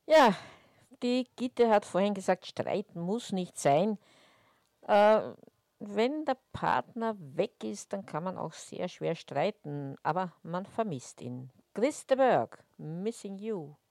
Ja, die Gitte hat vorhin gesagt, streiten muss nicht sein. Äh, Wenn der Partner weg ist, dann kann man auch sehr schwer streiten, aber man vermisst ihn. Chris de Burgh, Missing You.